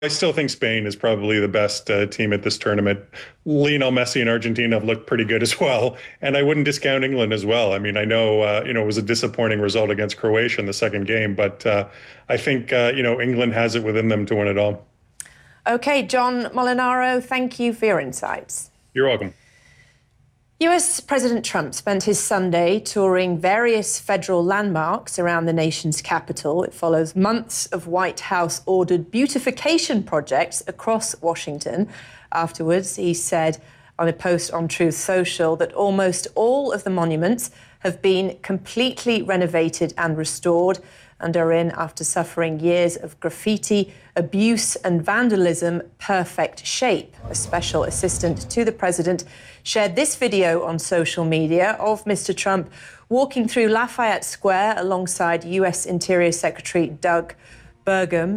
I still think Spain is probably the best team at this tournament. Lionel Messi and Argentina have looked pretty good as well, and I wouldn't discount England as well. I mean, I know it was a disappointing result against Croatia in the second game, but I think England has it within them to win it all. Okay, John Molinaro, thank you for your insights. You're welcome. US President Trump spent his Sunday touring various federal landmarks around the nation's capital. It follows months of White House-ordered beautification projects across Washington. Afterwards, he said on a post on Truth Social that almost all of the monuments have been completely renovated and restored and are in, after suffering years of graffiti, abuse and vandalism, perfect shape. A special assistant to the president shared this video on social media of Mr. Trump walking through Lafayette Square alongside US Interior Secretary Doug Burgum.